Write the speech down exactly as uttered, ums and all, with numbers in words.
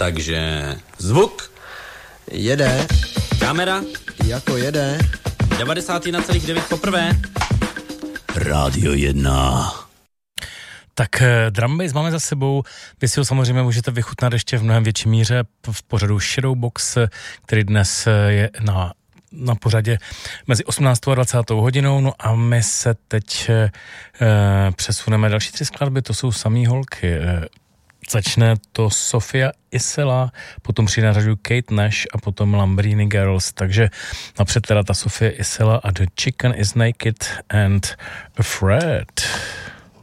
Takže zvuk. Jede. Kamera. Jako jede. devadesát jedna celá devět poprvé. Rádio jedna. Tak drum bass máme za sebou, vy si ho samozřejmě můžete vychutnat ještě v mnohem větší míře v pořadu Shadowbox, který dnes je na, na pořadě mezi osmnáctou a dvacátou hodinou, no a my se teď e, přesuneme další tři skladby, to jsou samý holky. E, začne to Sofia Isela, potom přijde na řadu Kate Nash a potom Lambrini Girls, takže napřed teda ta Sofia Isela a The Chicken is Naked and Afraid.